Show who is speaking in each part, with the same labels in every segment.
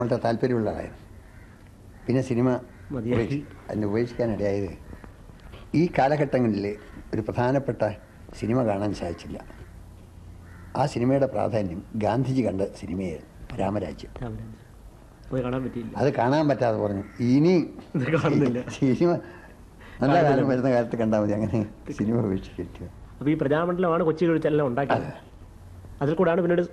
Speaker 1: വളരെ താല്പര്യമുള്ള ആളായിരുന്നു. പിന്നെ സിനിമ അതിനെ ഉപേക്ഷിക്കാനിടയായത് ഈ കാലഘട്ടങ്ങളിൽ ഒരു പ്രധാനപ്പെട്ട സിനിമ കാണാൻ സാധിച്ചില്ല. ആ സിനിമയുടെ പ്രാധാന്യം ഗാന്ധിജി കണ്ട സിനിമയായിരുന്നു രാമരാജ്യം. അത് കാണാൻ പറ്റാതെ പറഞ്ഞു ഇനി സിനിമ നല്ല കാലം വരുന്ന കാലത്ത് കണ്ടാൽ മതി. അങ്ങനെ സിനിമ ഉപേക്ഷിച്ചിട്ട്
Speaker 2: ഈ പ്രജാമണ്ഡലമാണ് കൊച്ചിയിൽ വെച്ചെല്ലാം ഉണ്ടാക്കിയത്. അതിൽ കൂടാണ് പിന്നീട്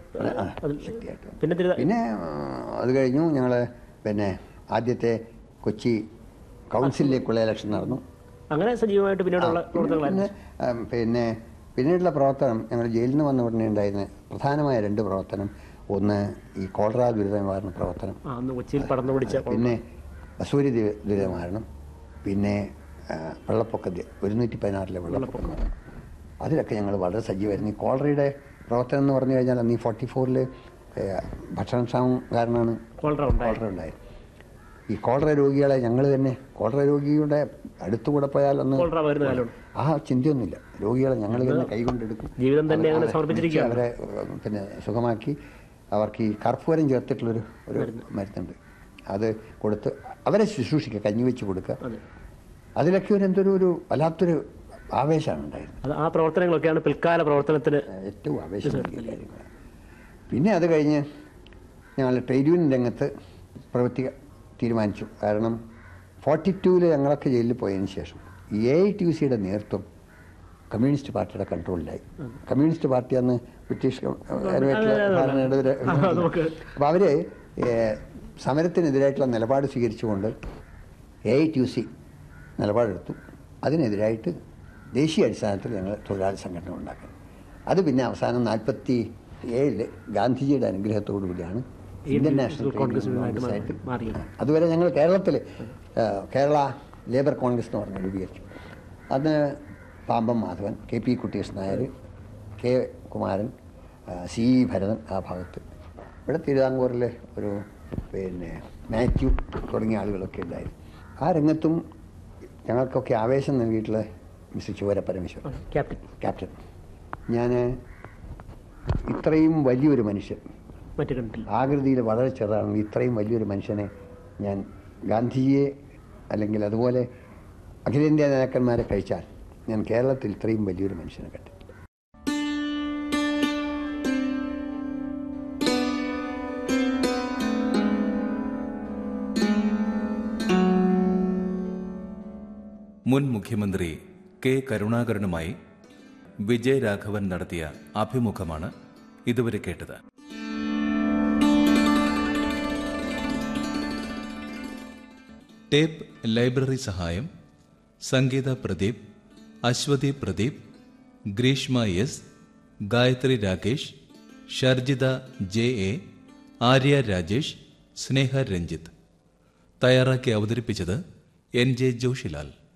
Speaker 1: പിന്നെ അത് കഴിഞ്ഞു ഞങ്ങൾ പിന്നെ ആദ്യത്തെ കൊച്ചി കൗൺസിലിലേക്കുള്ള ഇലക്ഷൻ നടന്നു.
Speaker 2: അങ്ങനെ സജീവമായിട്ട് പിന്നീടുള്ള
Speaker 1: പിന്നീടുള്ള പ്രവർത്തനം ഞങ്ങൾ ജയിലിൽ നിന്ന് വന്ന ഉടനെ ഉണ്ടായിരുന്ന പ്രധാനമായ 2 പ്രവർത്തനം. ഒന്ന് ഈ കോളറ ദുരിത നിവാരണ പ്രവർത്തനം, പിന്നെ വസൂരി ദുരിത നിവാരണം, പിന്നെ വെള്ളപ്പൊക്ക 116 വെള്ളപ്പൊക്കം. അതിലൊക്കെ ഞങ്ങൾ വളരെ സജീവമായിരുന്നു. ഈ കോളറയുടെ പ്രവർത്തനം എന്ന് പറഞ്ഞു കഴിഞ്ഞാൽ അന്ന് ഈ 44 ഭക്ഷണക്ഷാമം കാരണമാണ് കോളറ ഉണ്ടായത്. ഈ കോളറ രോഗികളെ ഞങ്ങൾ തന്നെ കോളറ രോഗിയുടെ അടുത്തുകൂടെ പോയാൽ അന്ന് ആ ചിന്തയൊന്നുമില്ല. രോഗികളെ ഞങ്ങൾ തന്നെ കൈകൊണ്ടെടുക്കും, അവരെ പിന്നെ സുഖമാക്കി അവർക്ക് ഈ കർപ്പൂരം ചേർത്തിട്ടുള്ളൊരു മരുന്നുണ്ട്, അത് കൊടുത്ത് അവരെ ശുശ്രൂഷിക്കുക, കഞ്ഞി വെച്ച് കൊടുക്കുക. അതിലൊക്കെ ഒരു വല്ലാത്തൊരു ആവേശമാണ് ഉണ്ടായിരുന്നത്.
Speaker 2: ആ പ്രവർത്തനങ്ങളൊക്കെയാണ് പിൽക്കാല പ്രവർത്തനത്തിന്
Speaker 1: ഏറ്റവും ആവേശം കാര്യങ്ങൾ. പിന്നെ അത് കഴിഞ്ഞ് ഞങ്ങൾ ട്രേഡ് യൂണിയൻ രംഗത്ത് പ്രവർത്തിക്കാൻ തീരുമാനിച്ചു. കാരണം 42 ഞങ്ങളൊക്കെ ജയിലിൽ പോയതിന് ശേഷം AITUCയുടെ നേതൃത്വം കമ്മ്യൂണിസ്റ്റ് പാർട്ടിയുടെ കൺട്രോളിലായി. കമ്മ്യൂണിസ്റ്റ് പാർട്ടി അന്ന് ബ്രിട്ടീഷ് ഭരണഘടനയുടെ അപ്പോൾ അവർ സമരത്തിനെതിരായിട്ടുള്ള നിലപാട് സ്വീകരിച്ചുകൊണ്ട് AITUC നിലപാടെടുത്തു. അതിനെതിരായിട്ട് ദേശീയ അടിസ്ഥാനത്തിൽ ഞങ്ങൾ തൊഴിലാളി സംഘടന ഉണ്ടാക്കി. അത് പിന്നെ അവസാനം 47 ഗാന്ധിജിയുടെ അനുഗ്രഹത്തോടു കൂടിയാണ് ഇന്ത്യൻ നാഷണൽ കോൺഗ്രസ് മാറി. അതുവരെ ഞങ്ങൾ കേരളത്തിൽ കേരള ലേബർ കോൺഗ്രസ് എന്ന് പറഞ്ഞ് രൂപീകരിച്ചു. അന്ന് പാമ്പം Madhavan, KP കുട്ടിയസ് Nair, K Kumaran, CE Bharathan ആ ഭാഗത്ത്, ഇവിടെ തിരുവിതാംകൂറിലെ ഒരു മാത്യു തുടങ്ങിയ ആളുകളൊക്കെ ഉണ്ടായിരുന്നു. ആ രംഗത്തും ഞങ്ങൾക്കൊക്കെ ആവേശം നൽകിയിട്ടുള്ള മിസ്റ്റർ ചുവര പരമേശ്വരൻ ക്യാപ്റ്റൻ. ഞാൻ ഇത്രയും വലിയൊരു മനുഷ്യൻ, ആകൃതിയിൽ വളരെ ചെറുതാണെങ്കിൽ ഇത്രയും വലിയൊരു മനുഷ്യനെ ഞാൻ ഗാന്ധിജിയെ അല്ലെങ്കിൽ അതുപോലെ അഖിലേന്ത്യാ നേതാക്കന്മാരെ കഴിച്ചാൽ ഞാൻ കേരളത്തിൽ ഇത്രയും വലിയൊരു മനുഷ്യനെ കണ്ടിട്ടില്ല.
Speaker 3: മുൻ മുഖ്യമന്ത്രി K. കരുണാകരനുമായി വിജയരാഘവൻ നടത്തിയ അഭിമുഖമാണ് ഇതുവരെ കേട്ടത്. ടേപ്പ് ലൈബ്രറി സഹായം സംഗീത പ്രദീപ്, അശ്വതി പ്രദീപ്, ഗ്രീഷ്മ S, ഗായത്രി രാകേഷ്, ഷർജിത JA, ആര്യ രാജേഷ്, സ്നേഹ രഞ്ജിത്ത്. തയ്യാറാക്കി അവതരിപ്പിച്ചത് NJ ജോഷിലാൽ.